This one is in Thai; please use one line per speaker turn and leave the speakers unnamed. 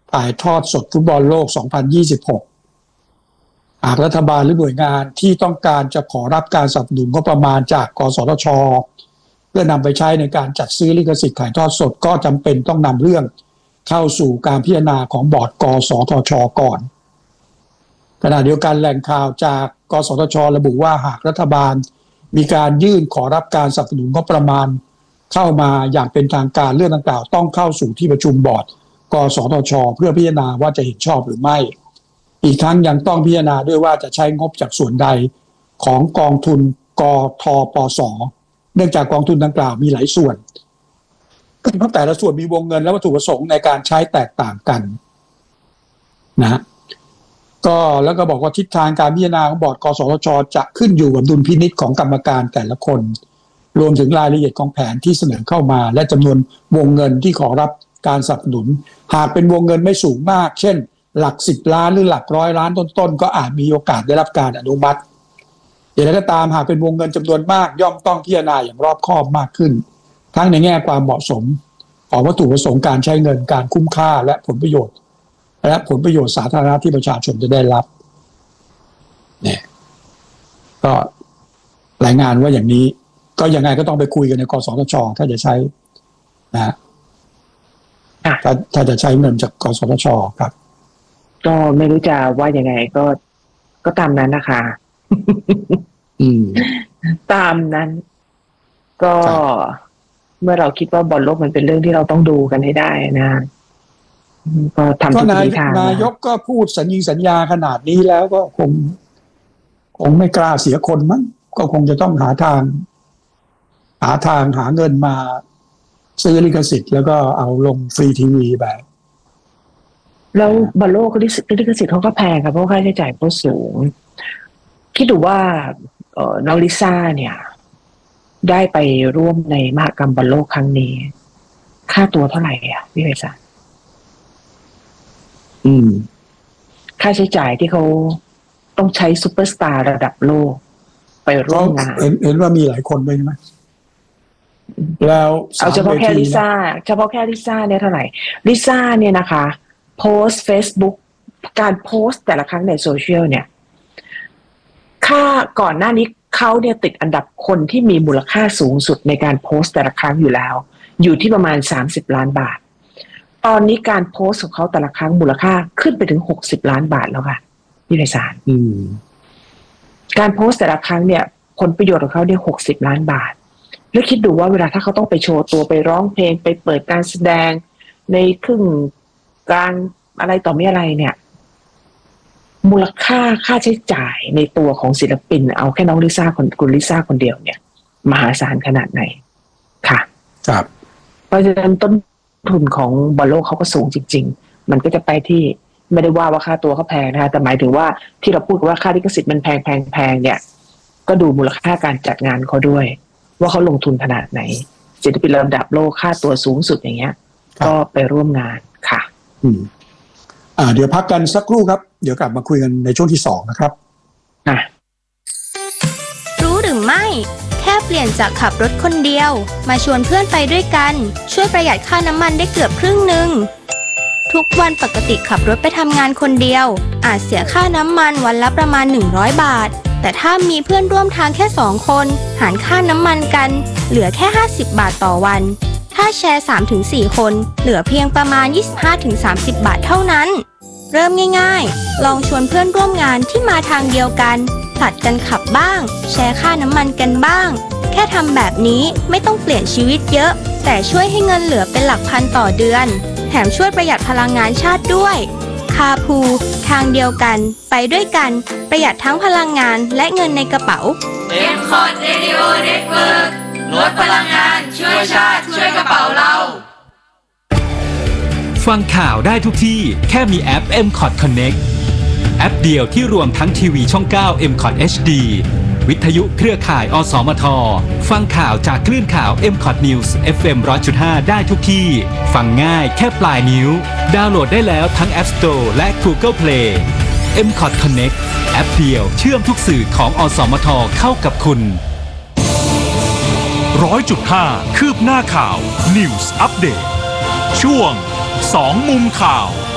ถ่ายทอดสดฟุตบอลโลก 2026 หากรัฐบาลหรือหน่วยงานที่ต้องการจะขอรับการสนับสนุนงบประมาณจากกสทช.เพื่อนำไปใช้ในการจัดซื้อลิขสิทธิ์ถ่ายทอดสดก็จำเป็นต้องนำเรื่องเข้าสู่การพิจารณาของบอร์ดกสทช.ก่อนขณะเดียวกันแหล่งข่าวจากกสทช.ระบุว่าหากรัฐบาลมีการยื่นขอรับการสนับสนุนงบประมาณเข้ามาอย่างเป็นทางการเรื่องดังกล่าวต้องเข้าสู่ที่ประชุมบอร์ดกสทช.เพื่อพิจารณาว่าจะเห็นชอบหรือไม่อีกทั้งยังต้องพิจารณาด้วยว่าจะใช้งบจากส่วนใดของกองทุนกทปส.เนื่องจากกองทุนดังกล่าวมีหลายส่วนเพราะแต่ละส่วนมีวงเงินและวัตถุประสงค์ในการใช้แตกต่างกันนะก็แล้วก็บอกว่าทิศทางการพิจารณาของบอร์ดกสทช.จะขึ้นอยู่กับดุลพินิจของกรรมการแต่ละคนรวมถึงรายละเอียดของแผนที่เสนอเข้ามาและจำนวนวงเงินที่ขอรับการสนับสนุนหากเป็นวงเงินไม่สูงมากเช่นหลัก10 ล้านหรือหลัก100 ล้านต้นๆก็อาจมีโอกาสได้รับการอนุมัติอย่างไรก็ตามหากเป็นวงเงินจำนวนมากย่อมต้องพิจารณาอย่างรอบคอบมากขึ้นทั้งในแง่ความเหมาะสมของวัตถุประสงค์การใช้เงินการคุ้มค่าและผลประโยชน์สาธารณะที่ประชาชนจะได้รับเนี่ยก็รายงานว่าอย่างนี้ก็ยังไงก็ต้องไปคุยกันในกสทช.ถ้าจะใช้นะถ้าจะใช้เงินจากกสทช.ครับ
ก็ไม่รู้จะว่ายังไงก็ตามนั้นนะคะตามนั้นก็เมื่อเราคิดว่าบอลโลกมันเป็นเรื่องที่เราต้องดูกันให้ได้นะก็ทำทุกวิธีทางนายกก็พูดสัญญาขนาดนี้แล้วก็คงไม่กล้าเสียคนมั้งก็คงจะต้องหาทางหาเงินมาซื้อลิขสิทธิ์แล้วก็เอาลงฟรีทีวีแบบแล้วบอลโลกลิขสิทธิ์เขาก็แพงครับเพราะค่าใช้จ่ายเขาสูงคิดดูว่าน้องลิซ่าเนี่ยได้ไปร่วมในมหกรรมบอลโลกครั้งนี้ค่าตัวเท่าไหร่อ่ะพี่ไพศาลค่าใช้จ่ายที่เขาต้องใช้ซุปเปอร์สตาร์ระดับโลกไปร่วมงาน
เห็นว่ามีหลายคนด้วยใช่ไหมแล้ว
เอาเฉพาะแค่ลิซ่าเนี่ยเท่าไหร่ลิซ่าเนี่ยนะคะโพสต์ Facebook การโพสต์แต่ละครั้งในโซเชียลเนี่ยค่าก่อนหน้านี้เขาเนี่ยติดอันดับคนที่มีมูลค่าสูงสุดในการโพสต์แต่ละครั้งอยู่แล้วอยู่ที่ประมาณ30 ล้านบาทตอนนี้การโพสต์ของเขาแต่ละครั้งมูลค่าขึ้นไปถึง60 ล้านบาทแล้วค่ะพี่ไพศาลการโพสต์แต่ละครั้งเนี่ยผลประโยชน์ของเขาเนี่ย60 ล้านบาทแล้วคิดดูว่าเวลาถ้าเขาต้องไปโชว์ตัวไปร้องเพลงไปเปิดการแสดงในครึ่งกลางอะไรต่อไม่อะไรเนี่ยมูลค่าใช้จ่ายในตัวของศิลปินเอาแค่น้องลิซ่าคุณลิซ่าคนเดียวเนี่ยมหาศาลขนาดไหนค่ะ
ครับ
เพราะฉะนั้นต้นทุนของบอลโลกเขาก็สูงจริงๆมันก็จะไปที่ไม่ได้ว่าค่าตัวเขาแพงนะคะแต่หมายถึงว่าที่เราพูดว่าค่าลิขสิทธิ์มันแพงเนี่ยก็ดูมูลค่าการจัดงานเขาด้วยว่าเขาลงทุนขนาดไหนศิลปินระดับโลกค่าตัวสูงสุดอย่างเงี้ยก็ไปร่วมงานค่ะ
เดี๋ยวพักกันสักครู่ครับเดี๋ยวกลับมาคุยกันในช่วงที่2นะครับ
รู้หรือไม่แค่เปลี่ยนจากขับรถคนเดียวมาชวนเพื่อนไปด้วยกันช่วยประหยัดค่าน้ำมันได้เกือบครึ่งนึงทุกวันปกติขับรถไปทำงานคนเดียวอาจเสียค่าน้ำมันวันละประมาณ100 บาทแต่ถ้ามีเพื่อนร่วมทางแค่2 คนหารค่าน้ำมันกันเหลือแค่50 บาทต่อวันถ้าแชร์ 3-4 คนเหลือเพียงประมาณ 25-30 บาทเท่านั้นเริ่มง่ายๆลองชวนเพื่อนร่วมงานที่มาทางเดียวกันผลัดกันขับบ้างแชร์ค่าน้ำมันกันบ้างแค่ทำแบบนี้ไม่ต้องเปลี่ยนชีวิตเยอะแต่ช่วยให้เงินเหลือเป็นหลักพันต่อเดือนแถมช่วยประหยัดพลังงานชาติด้วยคาพูทางเดียวกันไปด้วยกันประหยัดทั้งพลังงานและเงินในกระเป๋า
M-Cot Radio Network ลดพลังงานช่วยชาติช่วยกระเป๋าเรา
ฟังข่าวได้ทุกที่แค่มีแอป M-Cot Connect แอปเดียวที่รวมทั้งทีวีช่อง 9 M-Cot HD วิทยุเครือข่ายอสมทฟังข่าวจากคลื่นข่าว M-Cot News FM 100.5 ได้ทุกที่ฟังง่ายแค่ปลายนิ้วดาวน์โหลดได้แล้วทั้ง App Store และ Google Play M-Cot Connect แอปเดียวเชื่อมทุกสื่อของอสมทเข้ากับคุณ 100.5 คืบหน้าข่าว News Update ช่วง2 มุมข่าว